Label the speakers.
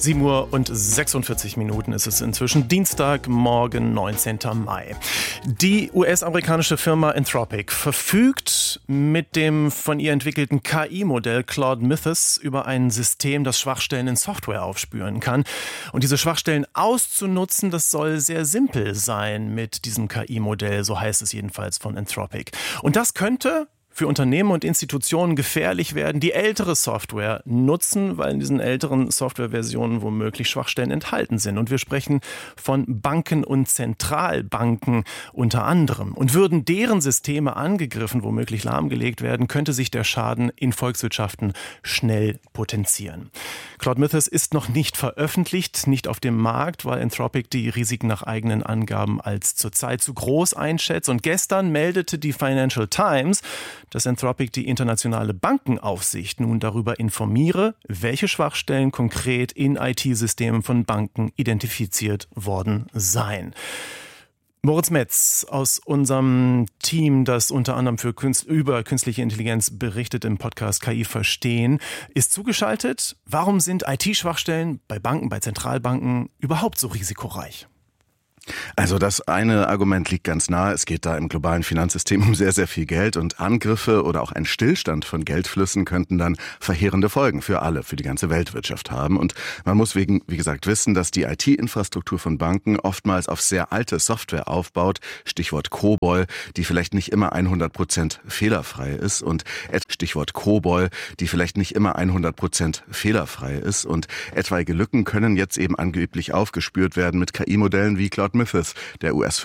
Speaker 1: 7:46 ist es inzwischen, Dienstagmorgen, 19. Mai. Die US-amerikanische Firma Anthropic verfügt mit dem von ihr entwickelten KI-Modell Claude Mythos über ein System, das Schwachstellen in Software aufspüren kann. Und diese Schwachstellen auszunutzen, das soll sehr simpel sein mit diesem KI-Modell, so heißt es jedenfalls von Anthropic. Und das könnte für Unternehmen und Institutionen gefährlich werden, die ältere Software nutzen, weil in diesen älteren Softwareversionen womöglich Schwachstellen enthalten sind. Und wir sprechen von Banken und Zentralbanken unter anderem. Und würden deren Systeme angegriffen, womöglich lahmgelegt werden, könnte sich der Schaden in Volkswirtschaften schnell potenzieren. Claude Mythos ist noch nicht veröffentlicht, nicht auf dem Markt, weil Anthropic die Risiken nach eigenen Angaben als zurzeit zu groß einschätzt. Und gestern meldete die Financial Times, dass Anthropic die internationale Bankenaufsicht nun darüber informiere, welche Schwachstellen konkret in IT-Systemen von Banken identifiziert worden seien. Moritz Metz aus unserem Team, das unter anderem über künstliche Intelligenz berichtet im Podcast KI Verstehen, ist zugeschaltet. Warum sind IT-Schwachstellen bei Banken, bei Zentralbanken überhaupt so risikoreich?
Speaker 2: Also das eine Argument liegt ganz nahe. Es geht da im globalen Finanzsystem um sehr, sehr viel Geld und Angriffe oder auch ein Stillstand von Geldflüssen könnten dann verheerende Folgen für alle, für die ganze Weltwirtschaft haben. Und man muss wie gesagt, wissen, dass die IT-Infrastruktur von Banken oftmals auf sehr alte Software aufbaut, Stichwort COBOL, die vielleicht nicht immer 100% fehlerfrei ist und Stichwort COBOL, die vielleicht nicht immer 100% fehlerfrei ist und etwaige Lücken können jetzt eben angeblich aufgespürt werden mit KI-Modellen wie Claude Mythos, der US